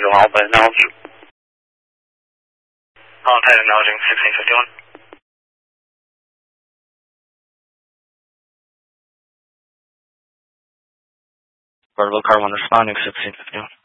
Tiger Alpha acknowledging. Titan acknowledging 1651. Vertical car 1 responding 1651.